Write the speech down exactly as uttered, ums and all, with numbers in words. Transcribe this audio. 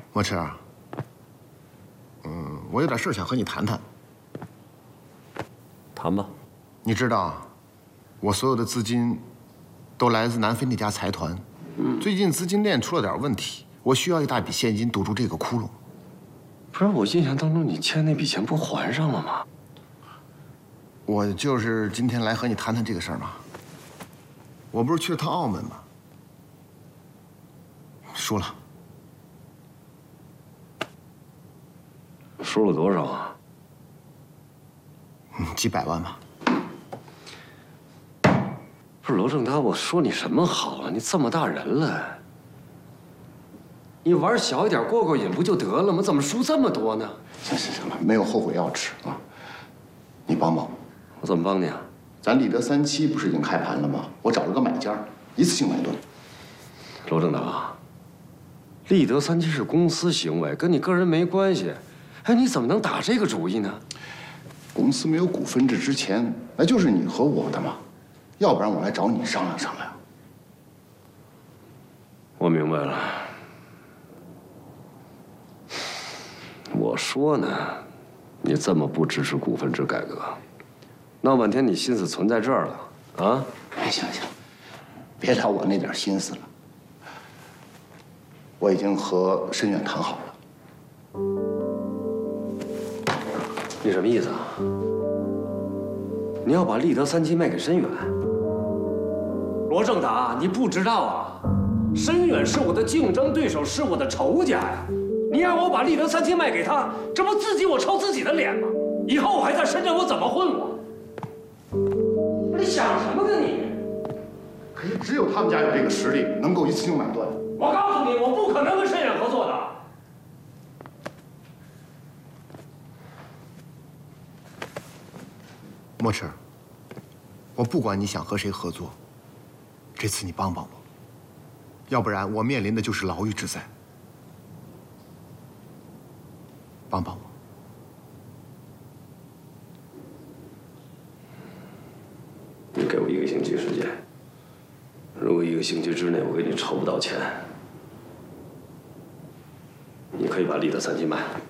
莫迟，嗯，我有点事想和你谈谈。 谈吧。 你知道，我所有的资金都来自南非那家财团。嗯。最近资金链出了点问题，我需要一大笔现金堵住这个窟窿。 不是，我印象当中你欠那笔钱不还上了吗？ 我就是今天来和你谈谈这个事儿嘛。我不是去了趟澳门吗？输了。 输了多少啊？ 嗯，几百万吧。 不是罗正达，我说你什么好啊？你这么大人了，你玩小一点过过瘾不就得了吗？怎么输这么多呢？ 行行行了，没有后悔药吃啊！你帮帮我， 我怎么帮你啊？ 咱立德三期不是已经开盘了吗？我找了个买家，一次性买断。 罗正达，立德三期是公司行为，跟你个人没关系。 哎，你怎么能打这个主意呢？ 公司没有股份制之前，那就是你和我的嘛，要不然我来找你商量商量。 我明白了。我说呢，你这么不支持股份制改革，闹半天你心思存在这儿了啊？ 哎，行行，别聊我那点心思了。我已经和申远谈好了。 你什么意思啊？你要把立德三期卖给申远？罗正达，你不知道啊，申远是我的竞争对手，是我的仇家呀！你让我把立德三期卖给他，这不自己我抽自己的脸吗？以后我还在深圳，我怎么混我？不是你想什么呢你？ 可是只有他们家有这个实力，能够一次性买断。 我告诉你，我不可能跟申远合作的。 莫迟，我不管你想和谁合作，这次你帮帮我，要不然我面临的就是牢狱之灾。帮帮我。 你给我一个星期时间，如果一个星期之内我给你筹不到钱，你可以把立德三期卖了。